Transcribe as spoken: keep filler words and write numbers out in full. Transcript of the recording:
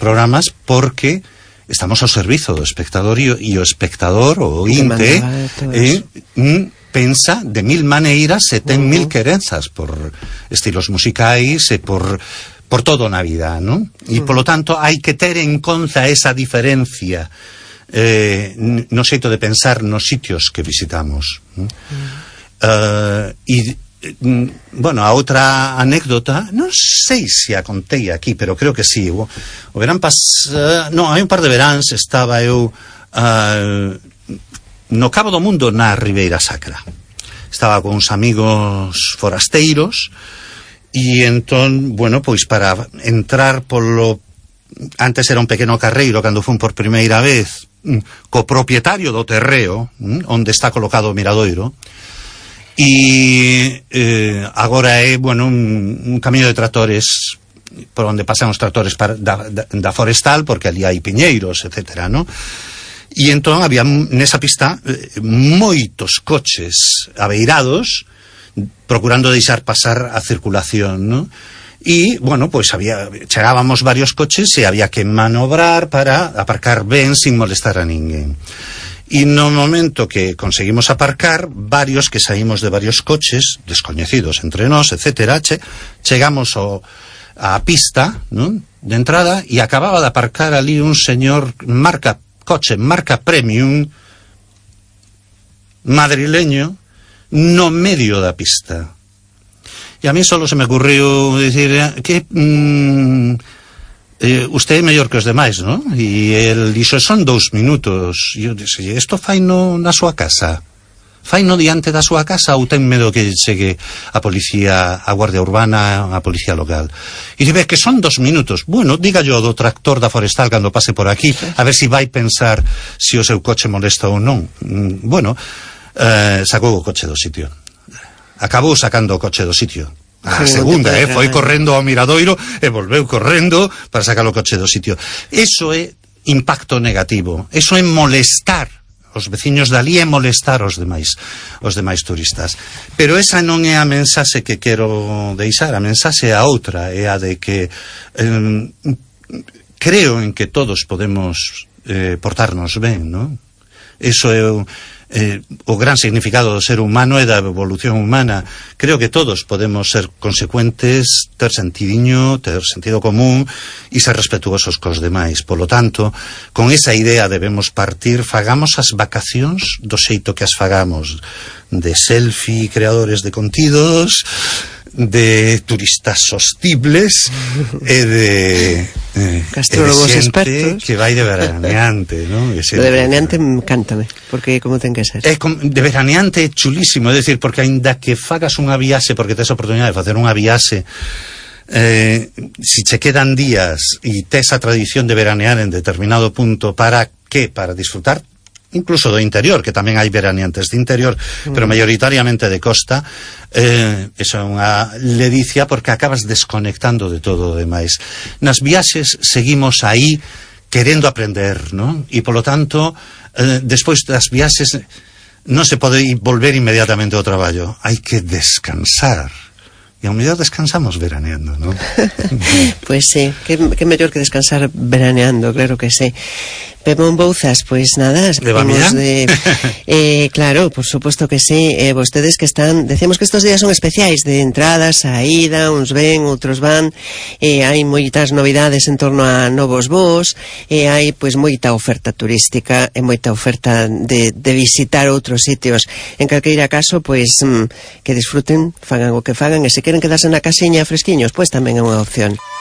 programas porque estamos ao servizo do espectador e o, e o espectador, o ointe, eh, mm, pensa de mil maneiras e ten uh -huh. mil querenzas por estilos musicais e por por todo na vida, non? E uh -huh. polo tanto hai que ter en conta esa diferencia eh, no xeito de pensar nos sitios que visitamos. Uh -huh. uh, e bueno, a outra anécdota, non sei se a contei aquí, pero creo que sí. O, o verán pas... Uh, non, hai un par de veráns estaba eu uh, no Cabo do Mundo, na Ribeira Sacra. Estaba con uns amigos forasteiros e entón, bueno, pois para entrar polo... Antes era un pequeno carreiro, cando fun por primeira vez co propietario do terreo, onde está colocado o miradoiro, e eh, agora é, bueno, un, un camiño de tractores por onde pasan os tractores para, da, da, da forestal, porque ali hai piñeiros, etcétera, non? E entón había nesa pista eh, moitos coches abeirados procurando deixar pasar a circulación, non? E, bueno, pois había, chegábamos varios coches e había que manobrar para aparcar ben sin molestar a ninguén. E no momento que conseguimos aparcar, varios que saímos de varios coches, descoñecidos entre nós, etcétera, che, chegamos ao, á pista, non? De entrada, e acababa de aparcar ali un señor marca, coche marca Premium, madrileño, no medio da pista. E a mí solo se me ocurriu dicir que... Mmm, Eh, usted é mellor que os demais, non? E el dixo, son dous minutos. E eu dixo, isto fai no, na súa casa? Fai no diante da súa casa ou ten medo que chegue a policía, a Guardia Urbana, a policía local? E dice, que son dos minutos. Bueno, diga yo do tractor da forestal cando pase por aquí, a ver si vai pensar se o seu coche molesta ou non. Mm, bueno, eh, sacou o coche do sitio. Acabou sacando o coche do sitio. A segunda, eh, foi correndo ao miradoiro e volveu correndo para sacar o coche do sitio. Eso é impacto negativo, eso é molestar os veciños dali e molestar os demais os demais turistas. Pero esa non é a mensaxe que quero deixar, a mensaxe é a outra, é a de que eh, creo en que todos podemos eh, portarnos ben, non? Eso é o Eh, o gran significado do ser humano e da evolución humana. Creo que todos podemos ser consecuentes, ter sentidiño, ter sentido común e ser respetuosos cos demais. Polo tanto, con esa idea debemos partir, fagamos as vacacións do xeito que as fagamos, de selfie, creadores de contidos, de turistas sostibles e de eh, gastrólogos expertos que vai de veraneante, ¿no? Ese, lo de veraneante cántame, porque como ten que ser? É de veraneante é chulísimo, é dicir, porque aínda que fagas unha viaxe, porque tes a oportunidade de facer unha viaxe, eh, si che quedan días e tes a tradición de veranear en determinado punto, para que? Para disfrutar incluso do interior, que tamén hai veraneantes de interior, mm. pero maioritariamente de costa. Eh, eso é unha ledicia porque acabas desconectando de todo o demais. Nas viaxes seguimos aí querendo aprender, non? E polo tanto, eh, despois das viaxes non se pode volver inmediatamente ao traballo, hai que descansar. E ao mellor descansamos veraneando, non? Pois sí, que, que mellor que descansar veraneando, claro que sí. Pemón Bouzas, pois nada, de, de eh, claro, por suposto que sí. Eh, vostedes que están, decíamos que estos días son especiais, de entrada, saída, uns ven, outros van, eh, hai moitas novidades en torno a novos voos, e eh, hai pois moita oferta turística e moita oferta de, de visitar outros sitios. En calqueira caso, pois mm, que disfruten, fagan o que fagan, e se queren quedarse na casiña fresquiños, pois tamén é unha opción.